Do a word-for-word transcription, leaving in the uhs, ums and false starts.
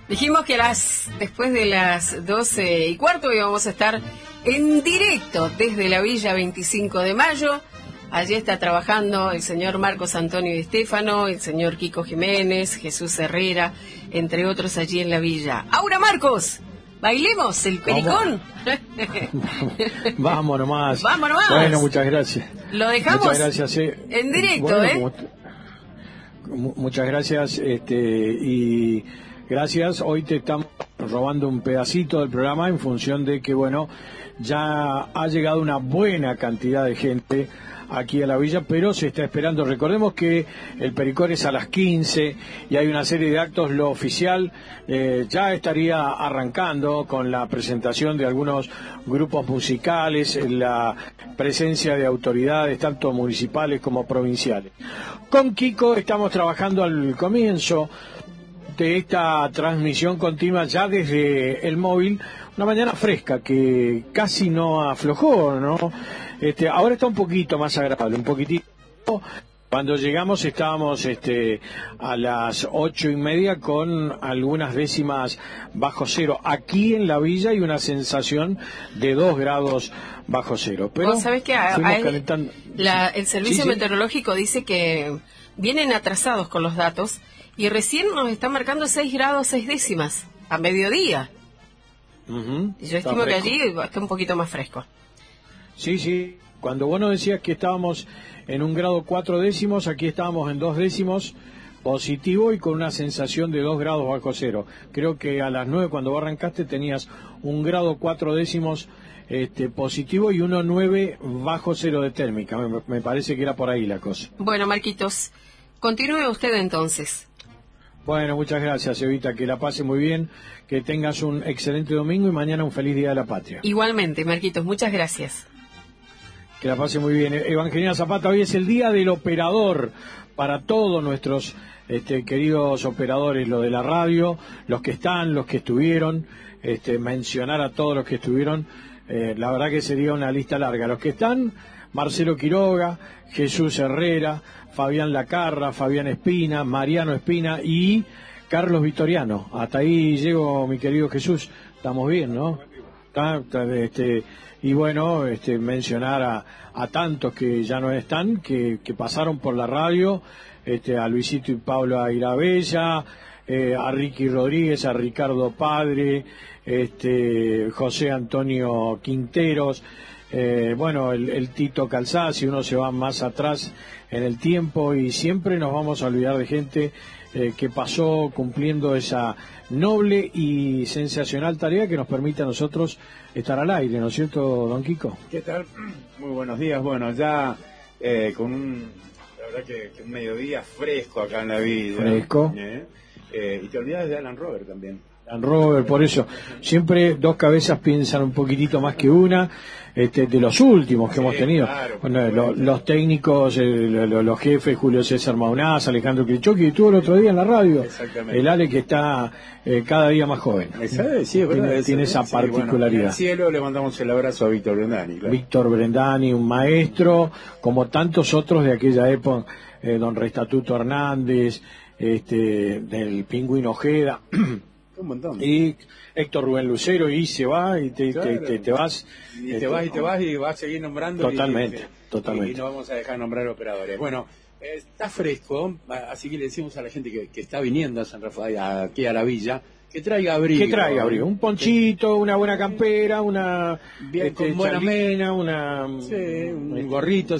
Dijimos que a las después de las doce y cuarto íbamos a estar en directo desde la Villa veinticinco de mayo. Allí está trabajando el señor Marcos Antonio Di Stéfano, el señor Kiko Jiménez, Jesús Herrera, entre otros allí en la Villa. ¡Aura Marcos! ¿Bailemos el pericón? Vamos, Vamos nomás. Vamos nomás. Bueno, muchas gracias. Lo dejamos muchas gracias, eh. en directo, bueno, ¿eh? Como, muchas gracias, este, y gracias. Hoy te estamos robando un pedacito del programa en función de que, bueno, ya ha llegado una buena cantidad de gente aquí a la villa, pero se está esperando. Recordemos que el pericón es a las quince y hay una serie de actos. Lo oficial eh, ya estaría arrancando con la presentación de algunos grupos musicales, la presencia de autoridades tanto municipales como provinciales. Con Kiko estamos trabajando al comienzo de esta transmisión continua ya desde el móvil, una mañana fresca que casi no aflojó, ¿no? Este, ahora está un poquito más agradable, un poquitito. Cuando llegamos estábamos este, a las ocho y media con algunas décimas bajo cero. Aquí en la villa hay una sensación de dos grados bajo cero. Pero ¿sabés qué? A, a el, la, el servicio sí, meteorológico sí. dice que vienen atrasados con los datos y recién nos está marcando seis grados seis décimas a mediodía. Uh-huh. Yo estimo que allí está un poquito más fresco. Sí, sí. Cuando vos nos decías que estábamos en un grado cuatro décimos, aquí estábamos en dos décimos positivo y con una sensación de dos grados bajo cero. Creo que a las nueve cuando vos arrancaste tenías un grado cuatro décimos este, positivo y uno nueve bajo cero de térmica. Me, me parece que era por ahí la cosa. Bueno, Marquitos, continúe usted entonces. Bueno, muchas gracias, Evita, que la pase muy bien, que tengas un excelente domingo y mañana un feliz Día de la Patria. Igualmente, Marquitos, muchas gracias. Que la pase muy bien. Evangelina Zapata, hoy es el Día del Operador para todos nuestros este, queridos operadores, los de la radio, los que están, los que estuvieron, este, mencionar a todos los que estuvieron, eh, la verdad que sería una lista larga. Los que están, Marcelo Quiroga, Jesús Herrera, Fabián Lacarra, Fabián Espina, Mariano Espina y Carlos Vitoriano. Hasta ahí llego, mi querido Jesús. Estamos bien, ¿no? ¿Está? Este, y bueno, este, mencionar a, a tantos que ya no están, que, que pasaron por la radio, este, a Luisito y Pablo Airabella, eh, a Ricky Rodríguez, a Ricardo Padre, este, José Antonio Quinteros, eh, bueno, el, el Tito Calzá, si uno se va más atrás en el tiempo, y siempre nos vamos a olvidar de gente eh, que pasó cumpliendo esa noble y sensacional tarea que nos permite a nosotros estar al aire, ¿no es cierto, don Kiko? ¿Qué tal? Muy buenos días. Bueno, ya eh, con un, la verdad que, que un mediodía fresco acá en la villa. Fresco. ¿Eh? Eh, y te olvidas de Alan Robert también. Alan Robert, por eso, siempre dos cabezas piensan un poquitito más que una. Este, de los últimos que sí, hemos tenido, claro, bueno, lo, los técnicos, eh, lo, los jefes, Julio César Maunaz, Alejandro Krichok, que estuvo el otro día en la radio, el Ale, que está eh, cada día más joven. ¿Sabe? Sí, es verdad, tiene, eso, tiene esa sí, particularidad. Bueno, en el cielo le mandamos el abrazo a Víctor Brendani. Claro. Víctor Brendani, un maestro, como tantos otros de aquella época, eh, don Restatuto Hernández, este, del Pingüino Ojeda. Un montón. Y Héctor Rubén Lucero, y se va y te, claro. te, te, te vas. Y te vas y te vas y vas a seguir nombrando. Totalmente, y, y, totalmente. Y no vamos a dejar nombrar operadores. Bueno, eh, está fresco, así que le decimos a la gente que, que está viniendo a San Rafael, aquí a la villa, que traiga abrigo. Que traiga abrigo, un ponchito, una buena campera, una bien, este, con buena charlina, una sí, un este, gorrito.